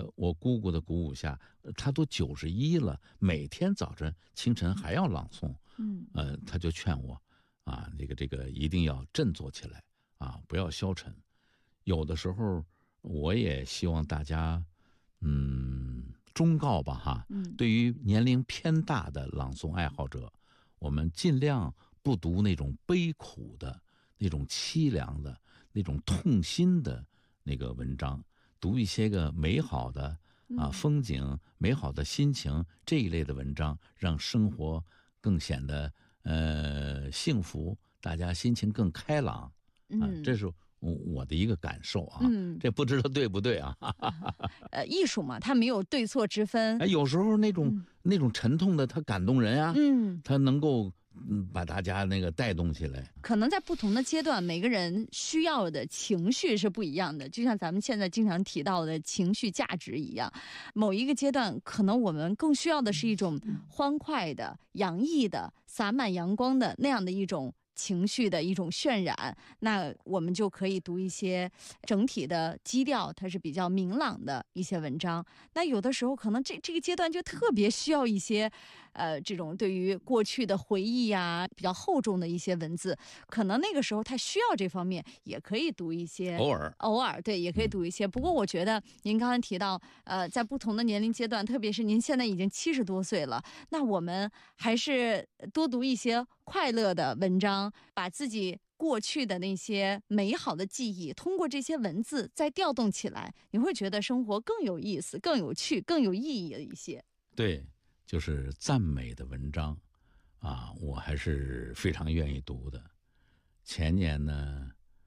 我姑姑的鼓舞下，她都91了，每天早晨清晨还要朗诵。她就劝我啊，这个一定要振作起来啊，不要消沉。有的时候我也希望大家忠告吧哈，对于年龄偏大的朗诵爱好者，我们尽量不读那种悲苦的、那种凄凉的、那种痛心的那个文章，读一些个美好的风景、美好的心情这一类的文章，让生活更显得幸福，大家心情更开朗啊，这是我的一个感受啊，这不知道对不对啊？ 艺术嘛，它没有对错之分。 有时候那种沉痛的，它感动人啊，它能够把大家那个带动起来。 可能在不同的阶段，每个人需要的情绪是不一样的，就像咱们现在经常提到的情绪价值一样。某一个阶段，可能我们更需要的是一种欢快的、洋溢的、洒满阳光的那样的一种情绪的一种渲染，那我们就可以读一些整体的基调它是比较明朗的一些文章。那有的时候可能这个阶段就特别需要一些这种对于过去的回忆啊，比较厚重的一些文字，可能那个时候他需要这方面，也可以读一些，偶尔对，也可以读一些。不过我觉得您刚才提到在不同的年龄阶段，特别是您现在已经70多岁了，那我们还是多读一些快乐的文章，把自己过去的那些美好的记忆通过这些文字再调动起来，你会觉得生活更有意思、更有趣、更有意义的一些。 对，就是赞美的文章啊，我还是非常愿意读的。前年呢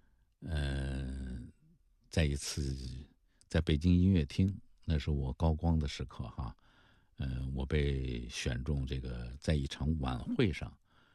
在一次在北京音乐厅，那是我高光的时刻哈，我被选中这个在一场晚会上，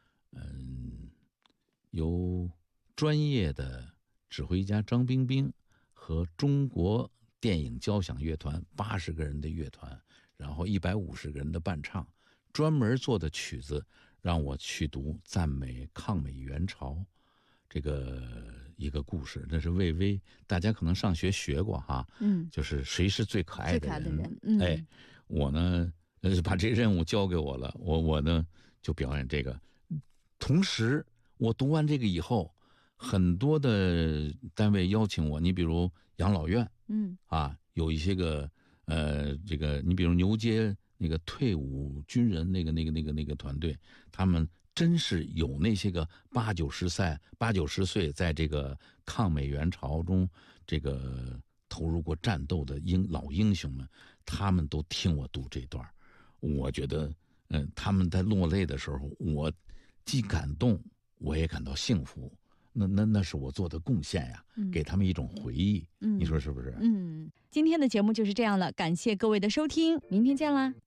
由专业的指挥家张冰冰和中国电影交响乐团80个人的乐团，然后150个人的伴唱，专门做的曲子，让我去读赞美抗美援朝这个一个故事。那是魏巍，大家可能上学学过哈，就是谁是最可爱的人，我呢把这任务交给我了，我呢就表演这个。同时我读完这个以后，很多的单位邀请我，你比如养老院，有一些个这个你比如牛街那个退伍军人那个团队，他们真是有那些个80、90岁在这个抗美援朝中这个投入过战斗的老英雄们，他们都听我读这段，我觉得他们在落泪的时候，我既感动我也感到幸福，那是我做的贡献呀，给他们一种回忆，你说是不是？ 今天的节目就是这样了，感谢各位的收听，明天见啦。